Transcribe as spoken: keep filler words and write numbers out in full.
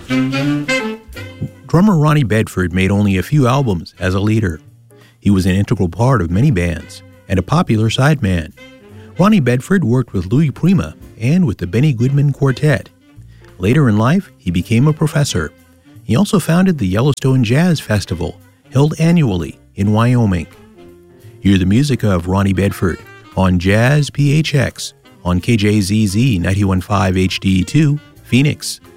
Drummer Ronnie Bedford made only a few albums as a leader. He was an integral part of many bands and a popular sideman. Ronnie Bedford worked with Louis Prima and with the Benny Goodman Quartet. Later in life, he became a professor. He also founded the Yellowstone Jazz Festival, held annually in Wyoming. Hear the music of Ronnie Bedford on Jazz P H X on K J Z Z ninety-one point five H D two, Phoenix.